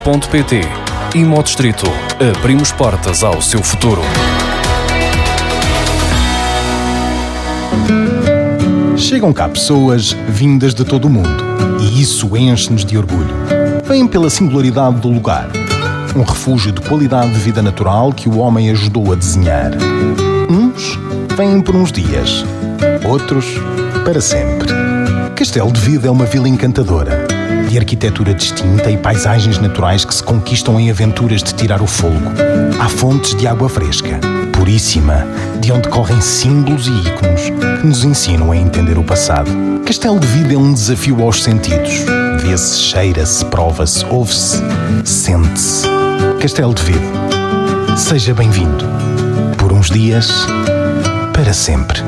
Portalegre.pt. Imodistrito. Abrimos portas ao seu futuro. Chegam cá pessoas vindas de todo o mundo e isso enche-nos de orgulho. Vêm pela singularidade do lugar. Um refúgio de qualidade de vida natural que o homem ajudou a desenhar. Uns vêm por uns dias, outros para sempre. Castelo de Vida é uma vila encantadora, de arquitetura distinta e paisagens naturais que se conquistam em aventuras de tirar o fôlego. Há fontes de água fresca, puríssima, de onde correm símbolos e ícones que nos ensinam a entender o passado. Castelo de Vida é um desafio aos sentidos. Vê-se, cheira-se, prova-se, ouve-se, sente-se. Castelo de Vida. Seja bem-vindo. Por uns dias, para sempre.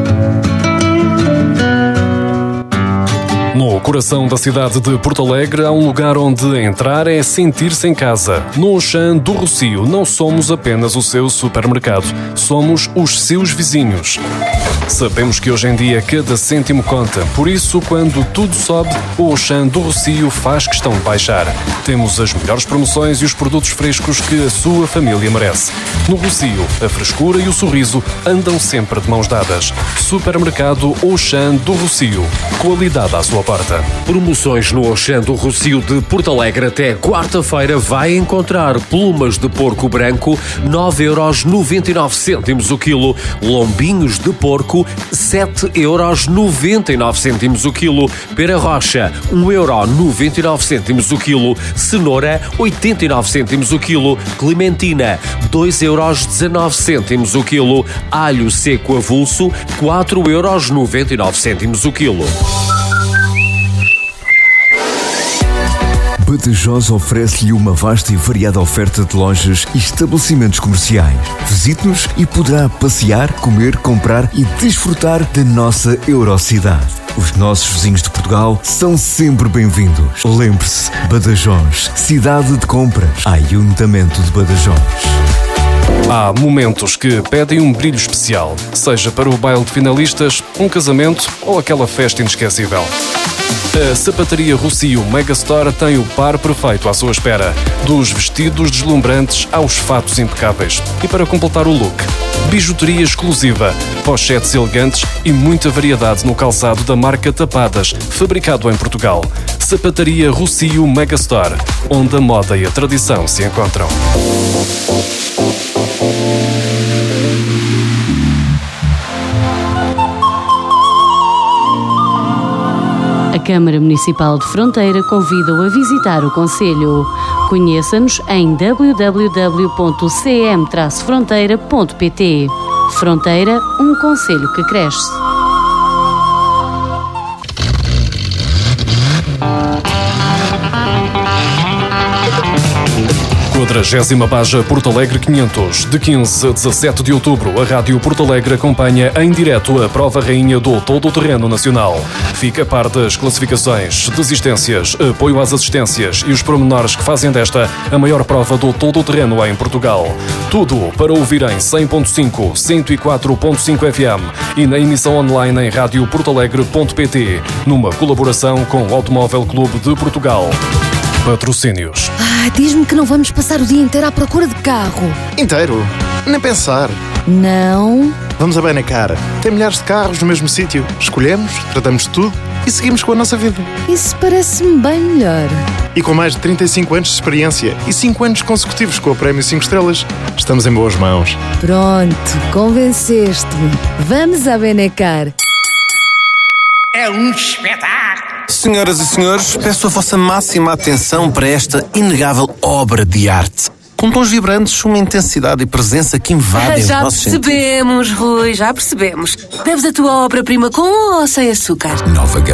No coração da cidade de Porto Alegre há um lugar onde entrar é sentir-se em casa. No Auchan do Rossio não somos apenas o seu supermercado, somos os seus vizinhos. Sabemos que hoje em dia cada cêntimo conta, por isso quando tudo sobe, o Auchan do Rossio faz questão de baixar. Temos as melhores promoções e os produtos frescos que a sua família merece. No Rossio, a frescura e o sorriso andam sempre de mãos dadas. Supermercado Auchan do Rossio. Qualidade à sua porta. Promoções no Auchan do Rossio de Porto Alegre até quarta-feira vai encontrar plumas de porco branco 9,99€ o quilo, lombinhos de porco 7,99€ o quilo, pera rocha 1,99€ o quilo, cenoura 89 o quilo, clementina 2,19€ o quilo, alho seco avulso 4,99€ o quilo. Badajoz oferece-lhe uma vasta e variada oferta de lojas e estabelecimentos comerciais. Visite-nos e poderá passear, comer, comprar e desfrutar da nossa Eurocidade. Os nossos vizinhos de Portugal são sempre bem-vindos. Lembre-se, Badajoz, cidade de compras, Ayuntamiento de Badajoz. Há momentos que pedem um brilho especial, seja para o baile de finalistas, um casamento ou aquela festa inesquecível. A Sapataria Rossio Megastore tem o par perfeito à sua espera, dos vestidos deslumbrantes aos fatos impecáveis. E para completar o look, bijuteria exclusiva, pochetes elegantes e muita variedade no calçado da marca Tapadas, fabricado em Portugal. Sapataria Rossio Megastore, onde a moda e a tradição se encontram. A Câmara Municipal de Fronteira convida-o a visitar o concelho. Conheça-nos em www.cm-fronteira.pt. Fronteira, um concelho que cresce. Quadragésima Baja Porto Alegre 500. De 15 a 17 de outubro, a Rádio Porto Alegre acompanha em direto a prova rainha do Todo-Terreno Nacional. Fica a par das classificações, desistências, apoio às assistências e os pormenores que fazem desta a maior prova do Todo-Terreno em Portugal. Tudo para ouvir em 100.5, 104.5 FM e na emissão online em radioportalegre.pt, numa colaboração com o Automóvel Clube de Portugal. Patrocínios. Diz-me que não vamos passar o dia inteiro à procura de carro. Inteiro? Nem pensar. Não. Vamos a Benacar. Tem milhares de carros no mesmo sítio. Escolhemos, tratamos de tudo e seguimos com a nossa vida. Isso parece-me bem melhor. E com mais de 35 anos de experiência e 5 anos consecutivos com o Prémio 5 Estrelas, estamos em boas mãos. Pronto, convenceste-me. Vamos a Benacar. É um espetáculo! Senhoras e senhores, peço a vossa máxima atenção para esta inegável obra de arte. Com tons vibrantes, uma intensidade e presença que invadem os nossos sentidos. Já percebemos, Rui, já percebemos. Bebes a tua obra-prima com ou sem açúcar? Nova gama